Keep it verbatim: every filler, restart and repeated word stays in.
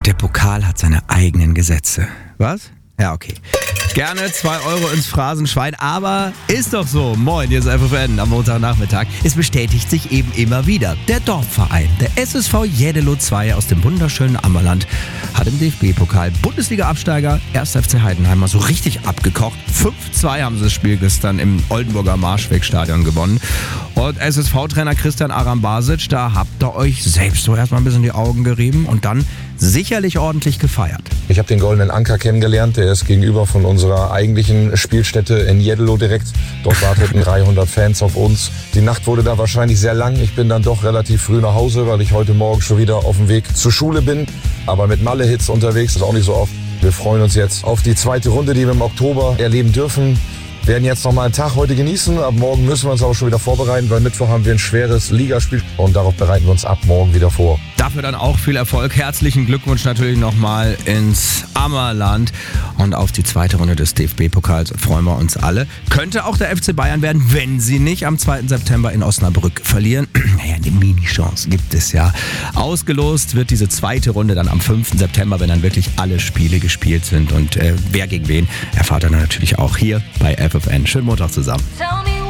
Der Pokal hat seine eigenen Gesetze. Was? Ja, okay. Gerne zwei Euro ins Phrasenschwein, aber ist doch so. Moin, hier ist F F N am Montagnachmittag. Es bestätigt sich eben immer wieder. Der Dorfverein, der S S V Jeddelo zwei aus dem wunderschönen Ammerland, hat im D F B-Pokal Bundesliga-Absteiger erster F C Heidenheim mal so richtig abgekocht. fünf zwei haben sie das Spiel gestern im Oldenburger Marschwegstadion gewonnen. Und S S V-Trainer Christian Arambasic, da habt ihr euch selbst so erstmal ein bisschen die Augen gerieben und dann sicherlich ordentlich gefeiert. Ich habe den Goldenen Anker kennengelernt, der ist gegenüber von unserer eigentlichen Spielstätte in Jeddelo direkt. Dort warteten dreihundert Fans auf uns. Die Nacht wurde da wahrscheinlich sehr lang. Ich bin dann doch relativ früh nach Hause, weil ich heute Morgen schon wieder auf dem Weg zur Schule bin. Aber mit Malle-Hits unterwegs, das ist auch nicht so oft. Wir freuen uns jetzt auf die zweite Runde, die wir im Oktober erleben dürfen. Wir werden jetzt noch mal einen Tag heute genießen. Ab morgen müssen wir uns aber schon wieder vorbereiten, weil Mittwoch haben wir ein schweres Ligaspiel und darauf bereiten wir uns ab morgen wieder vor. Dafür dann auch viel Erfolg. Herzlichen Glückwunsch natürlich nochmal ins Ammerland und auf die zweite Runde des D F B-Pokals freuen wir uns alle. Könnte auch der F C Bayern werden, wenn sie nicht am zweiten September in Osnabrück verlieren. Naja, eine Mini-Chance gibt es ja. Ausgelost wird diese zweite Runde dann am fünften September, wenn dann wirklich alle Spiele gespielt sind. Und äh, wer gegen wen, erfahrt ihr dann natürlich auch hier bei F F N. Schönen Montag zusammen.